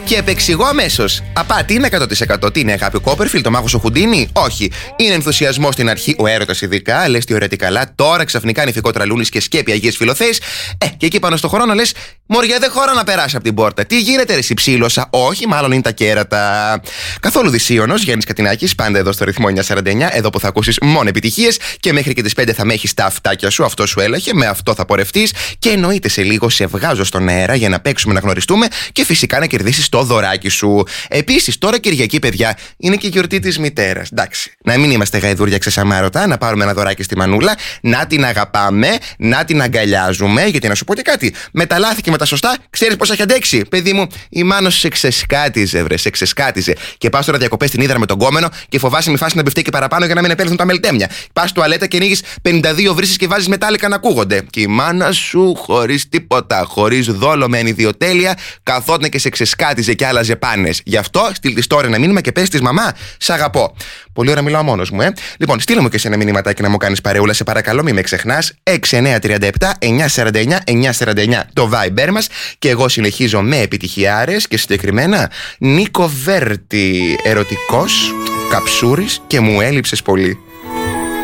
Και επεξηγώ αμέσως. Απάτη είναι 100%. Τι είναι, αγάπη ο Κόπερφιλ, το μάγο ο Χουντίνι? Όχι. Είναι ενθουσιασμό στην αρχή, ο έρωτας ειδικά. Λες τι ωραία τι καλά. Τώρα ξαφνικά νηφικό τραλούνης και σκέπη αγίες φιλοθέες. Και εκεί πάνω στο χρόνο λες, μωριά δεν χώρα να περάσει από την πόρτα. Τι γίνεται, ρε ψήλωσα? Όχι, μάλλον είναι τα κέρατα. Καθόλου δυσίωνος, Γιάννης Κατινάκης, πάντα εδώ στο ρυθμό 949, εδώ που θα ακούσεις μόνο επιτυχίες και μέχρι και τις 5 θα με έχεις τα αυτάκια σου. Αυτό σου έλαχε, με αυτό θα πορευτείς. Και εννοείται σε λίγο σε βγάζω στον αέρα για να παίξουμε, να γνωριστούμε και φυσικά να κερδίσεις το δωράκι σου. Επίσης, τώρα Κυριακή, παιδιά, είναι και η γιορτή της μητέρας. Εντάξει, να μην είμαστε γαϊδούρια ξεσαμάρωτα, να πάρουμε ένα δωράκι στη μανούλα, να την αγαπάμε, να την αγκαλιάζουμε. Γιατί να σου πω και κάτι, με τα λάθη και με τα σωστά, ξέρεις πώς έχει αντέξει. Παιδί μου, η μάνα σου σε ξεσκάτιζε, βρε, σε ξεσκάτιζε. Και πας τώρα διακοπές στην Ύδρα με τον κόμενο και φοβάσαι μη φάσει να μπιφτεί και παραπάνω για να μην επέλθουν τα μελτέμια. Πας τουαλέτα και ανοίγεις 52 βρύσεις και βάζεις μετάλλικα να ακούγονται. Και η μάνα σου, χωρίς τίποτα, χωρίς δόλο με ανιδιοτέλεια, καθόταν και σε ξεσκάτιζε και άλλαζε πάνες. Γι' αυτό στείλ της τώρα ένα μήνυμα και πες της, μαμά, σ' αγαπώ. Πολύ ώρα μιλάω μόνος μου, Λοιπόν, στείλε μου και σε ένα μηνυματάκι να μου κάνεις παρεούλα, σε παρακαλώ, μην με ξεχνάς. 6937 949 949 το Viber μας. Και εγώ συνεχίζω με επιτυχιάρες και συγκεκριμένα Νίκο Βέρτη, ερωτικός, καψούρης και μου έλειψες πολύ.